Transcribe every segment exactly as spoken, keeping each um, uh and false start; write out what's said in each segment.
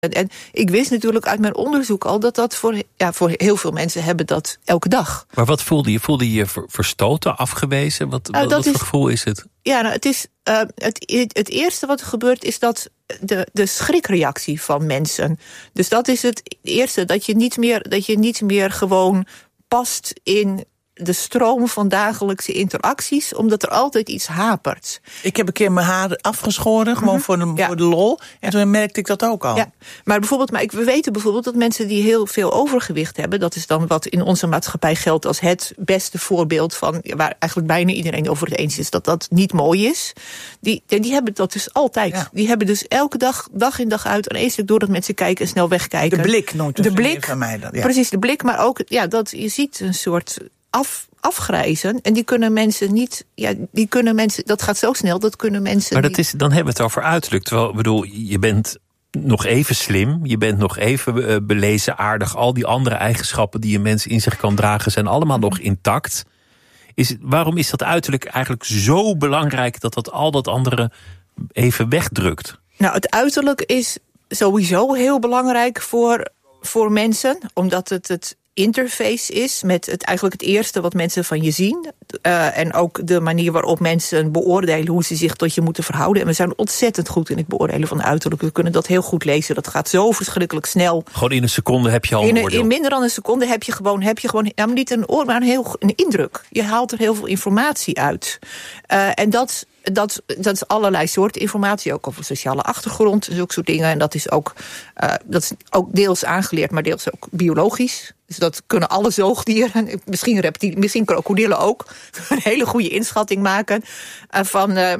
En ik wist natuurlijk uit mijn onderzoek al dat dat voor, ja, voor heel veel mensen hebben dat elke dag. Maar wat voelde je? Voelde je je verstoten, afgewezen? Wat, uh, wat voor is, gevoel is het? Ja, nou, het is uh, het, het eerste wat er gebeurt is dat de, de schrikreactie van mensen. Dus dat is het eerste, dat je niet meer, dat je niet meer gewoon past in de stroom van dagelijkse interacties, omdat er altijd iets hapert. Ik heb een keer mijn haar afgeschoren, gewoon mm-hmm. voor, de, ja. voor de lol. En ja. toen merkte ik dat ook al. Ja. Maar bijvoorbeeld, maar ik, we weten bijvoorbeeld dat mensen die heel veel overgewicht hebben, dat is dan wat in onze maatschappij geldt als het beste voorbeeld van, waar eigenlijk bijna iedereen over het eens is dat dat niet mooi is. Die, die hebben dat dus altijd. Ja. Die hebben dus elke dag, dag in dag uit, en eerst doordat mensen kijken en snel wegkijken. De blik nooit de blik van mij dan. Ja. Precies, de blik, maar ook, ja, dat je ziet een soort Af, afgrijzen. En die kunnen mensen niet. Ja, die kunnen mensen. Dat gaat zo snel, dat kunnen mensen. Maar dat niet. is, dan hebben we het over uiterlijk. Terwijl, ik bedoel, je bent nog even slim. Je bent nog even belezen, aardig. Al die andere eigenschappen die een mens in zich kan dragen, zijn allemaal nog intact. Is, waarom is dat uiterlijk eigenlijk zo belangrijk dat dat al dat andere even wegdrukt? Nou, het uiterlijk is sowieso heel belangrijk voor, voor mensen, omdat het het interface is met het eigenlijk het eerste wat mensen van je zien. Uh, en ook de manier waarop mensen beoordelen hoe ze zich tot je moeten verhouden. En we zijn ontzettend goed in het beoordelen van uiterlijk. We kunnen dat heel goed lezen. Dat gaat zo verschrikkelijk snel. Gewoon in een seconde heb je al een in, oordeel. In minder dan een seconde heb je gewoon, heb je gewoon nou, niet een oor, maar een, heel, een indruk. Je haalt er heel veel informatie uit. Uh, en dat... Dat, dat is allerlei soorten informatie, ook over sociale achtergrond en zulke soort dingen. En dat is ook, uh, dat is ook deels aangeleerd, maar deels ook biologisch. Dus dat kunnen alle zoogdieren, misschien reptielen, misschien krokodillen ook, een hele goede inschatting maken uh, van. Uh,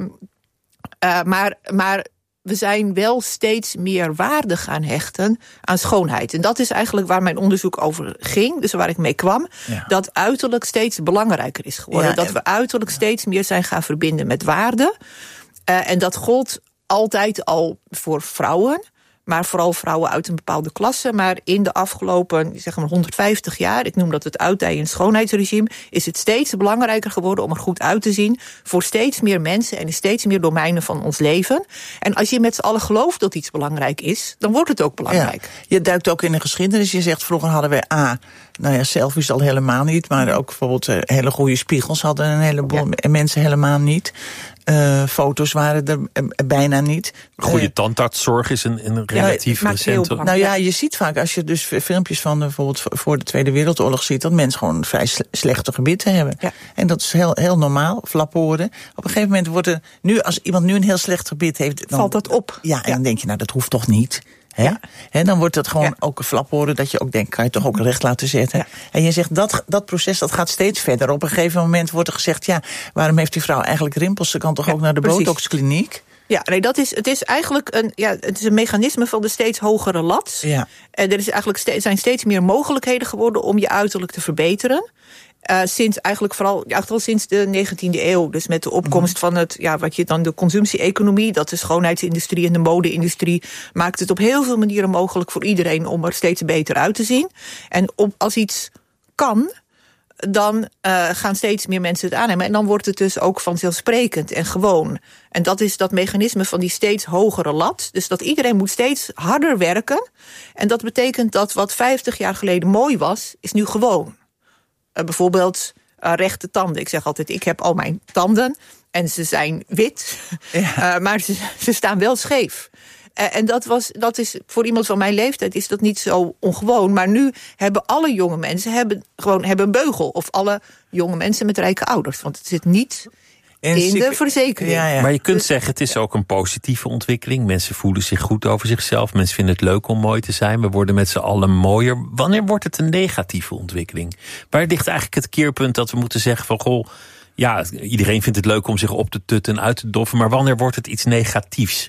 uh, maar, maar we zijn wel steeds meer waarde gaan hechten aan schoonheid. En dat is eigenlijk waar mijn onderzoek over ging, dus waar ik mee kwam. Ja. Dat uiterlijk steeds belangrijker is geworden. Ja, en... Dat we uiterlijk steeds meer zijn gaan verbinden met waarde. Uh, en dat gold altijd al voor vrouwen, maar vooral vrouwen uit een bepaalde klasse. Maar in de afgelopen zeg maar honderdvijftig jaar, ik noem dat het uitdijend schoonheidsregime, is het steeds belangrijker geworden om er goed uit te zien voor steeds meer mensen en in steeds meer domeinen van ons leven. En als je met z'n allen gelooft dat iets belangrijk is, dan wordt het ook belangrijk. Ja, je duikt ook in de geschiedenis. Je zegt, vroeger hadden wij A, nou ja, selfies al helemaal niet, maar ook bijvoorbeeld uh, hele goede spiegels hadden een heleboel ja. mensen helemaal niet. Uh, foto's waren er uh, bijna niet. Goede uh, tandartszorg is een, een relatief ja, recente. Nou ja, je ziet vaak als je dus filmpjes van bijvoorbeeld voor de Tweede Wereldoorlog ziet, dat mensen gewoon vrij slechte gebitten hebben. Ja. En dat is heel, heel normaal, flapporen. Op een gegeven moment wordt er nu, als iemand nu een heel slecht gebit heeft, dan valt dat op. Ja, en ja. dan denk je, nou dat hoeft toch niet. He? Ja. He, dan wordt het gewoon ja. ook een flaphoren dat je ook denkt, kan je toch ook recht laten zetten. Ja. En je zegt, dat, dat proces dat gaat steeds verder. Op een gegeven moment wordt er gezegd, ja, waarom heeft die vrouw eigenlijk rimpels? Ze kan toch ja, ook naar de precies. botoxkliniek? Ja, nee, dat is, het is eigenlijk een, ja, het is een mechanisme van de steeds hogere lat. Ja. En er is eigenlijk ste- zijn steeds meer mogelijkheden geworden om je uiterlijk te verbeteren. Uh, sinds eigenlijk vooral ja, sinds de negentiende eeuw. Dus met de opkomst van het, ja, wat je dan de consumptie-economie, dat de schoonheidsindustrie en de mode-industrie, maakt het op heel veel manieren mogelijk voor iedereen om er steeds beter uit te zien. En op, als iets kan, dan uh, gaan steeds meer mensen het aannemen. En dan wordt het dus ook vanzelfsprekend en gewoon. En dat is dat mechanisme van die steeds hogere lat. Dus dat iedereen moet steeds harder werken. En dat betekent dat wat vijftig jaar geleden mooi was, is nu gewoon. Uh, bijvoorbeeld uh, rechte tanden. Ik zeg altijd, ik heb al mijn tanden en ze zijn wit, ja. uh, maar ze, ze staan wel scheef. Uh, en dat, was, dat is voor iemand van mijn leeftijd is dat niet zo ongewoon. Maar nu hebben alle jonge mensen hebben gewoon hebben een beugel. Of alle jonge mensen met rijke ouders. Want het zit niet in de verzekering. Ja, ja. Maar je kunt dus zeggen, het is ook een positieve ontwikkeling. Mensen voelen zich goed over zichzelf. Mensen vinden het leuk om mooi te zijn. We worden met z'n allen mooier. Wanneer wordt het een negatieve ontwikkeling? Waar ligt eigenlijk het keerpunt dat we moeten zeggen van, goh, ja, iedereen vindt het leuk om zich op te tutten en uit te doffen. Maar wanneer wordt het iets negatiefs?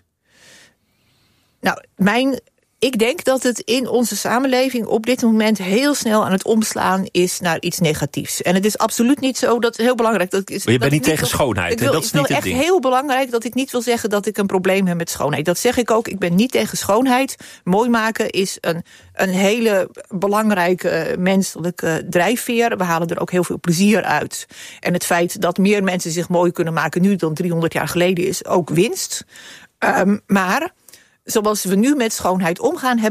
Nou, mijn... Ik denk dat het in onze samenleving op dit moment heel snel aan het omslaan is naar iets negatiefs. En het is absoluut niet zo, dat is heel belangrijk. Dat is, maar je bent dat niet tegen wil, schoonheid, wil, dat is niet het ding. Het is echt heel belangrijk dat ik niet wil zeggen dat ik een probleem heb met schoonheid. Dat zeg ik ook, ik ben niet tegen schoonheid. Mooi maken is een, een hele belangrijke menselijke drijfveer. We halen er ook heel veel plezier uit. En het feit dat meer mensen zich mooi kunnen maken nu dan driehonderd jaar geleden is ook winst. Um, maar zoals we nu met schoonheid omgaan, hebben